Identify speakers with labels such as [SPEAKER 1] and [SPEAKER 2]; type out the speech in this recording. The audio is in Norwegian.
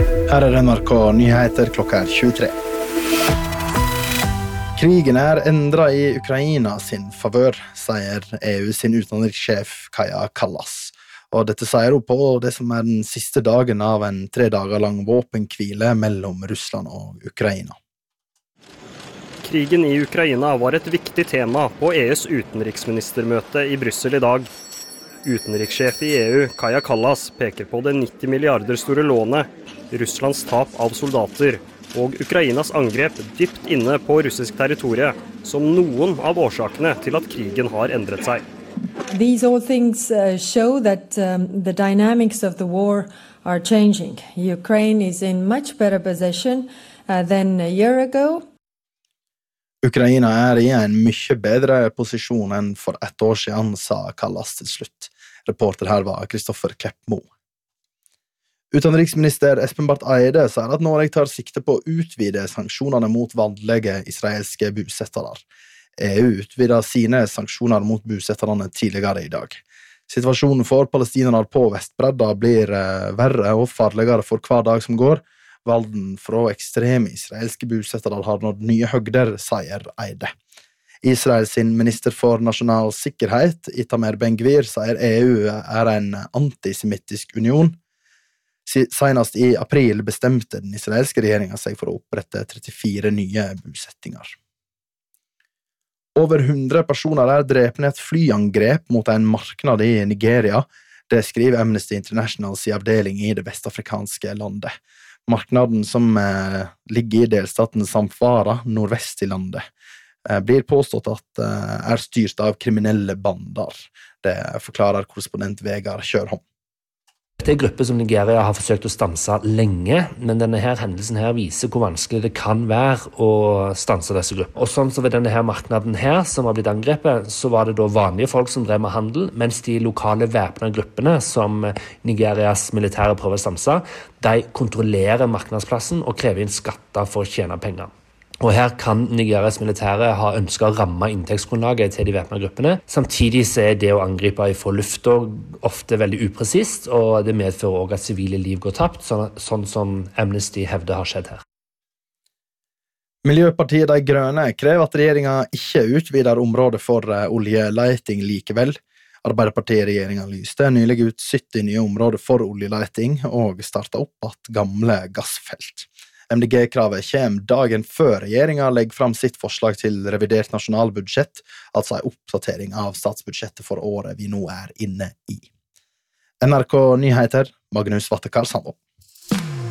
[SPEAKER 1] Her NRK Nyheter klokka 23. Krigen endret i Ukraina sin favør, sier EU sin utenrikssjef Kaja Kallas. Og dette sier hun på det som den siste dagen av en 3 dager lang våpenhvile mellom Russland og Ukraina.
[SPEAKER 2] Krigen i Ukraina var et viktig tema på EUs utenriksministermøte i Brussel i dag. Utenrikssjef i EU, Kaja Kallas, peker på det 90 milliarder store lånet, Russlands tap av soldater og Ukrainas angrep dypt inne på russisk territorie som noen av årsakene til at krigen har endret seg.
[SPEAKER 3] These all things show that the dynamics of the war are changing. Ukraine is in much better position than a year ago.
[SPEAKER 1] Ukraina i en mye bedre posisjon enn for 1 år siden, sa Kallas til slutt. Reporter her var Kristoffer Kleppmo. Utenriksminister Espen Barth Eide sier at Norge tar sikte på å utvide sanksjonene mot vanlige israelske bosettere. EU utvidet sine sanksjoner mot bosetterne tidligere i dag. Situasjonen for palestinere på Vestbredda blir verre og farligere for hver dag som går. Valden fra ekstreme israelske bosettere har nådd nye høgder, sier Eide. Israel sin minister for nasjonal sikkerhet, Itamar Ben-Gvir, sier EU en antisemittisk union. Senest i april bestemte den israelske regjeringen seg for å opprette 34 nye bosettinger. Over 100 personer drepne i et flyangrep mot en marknad i Nigeria. Det skriver Amnesty Internationals i avdeling i det vestafrikanske landet. Marknaden som ligger i delstaten Zamfara, nordvest i landet, blir påstått at styrt av kriminelle bander. Det forklarer korrespondent Vegard Kjørholm.
[SPEAKER 4] Det grupper som Nigeria har forsøkt å stanse lenge, men denne her hendelsen her viser hvor vanskelig det kan være å stanse disse gruppene. Og sånn som ved denne her marknaden her, som har blitt angrepet, så var det da vanlige folk som drev med handel, mens de lokale væpnede gruppene som Nigerias militære prøver å stanse, de kontrollerer marknadsplassen og krever inn skatter for å tjene penger. Og her kan Nigerias militære ha ønsket å ramme inntektsgrunnlaget til de væpnede gruppene. Samtidig så det å angripe fra lufta ofte veldig upresist, og det medfører også at sivile liv går tapt, sånn som Amnesty hevder har skjedd her.
[SPEAKER 1] Miljøpartiet De Grønne krever at regjeringen ikke utvider området for oljeleiting likevel. Arbeiderpartiet-regjeringen lyste nylig ut 70 nye områder for oljeleiting og startet opp at gamle gassfelt. MDG-kravet kommer dagen før regjeringen legger fram sitt forslag til revidert nasjonalbudsjett, altså en oppdatering av statsbudsjettet for året vi nå inne i. NRK Nyheter, Magnus Vatte Karlsson.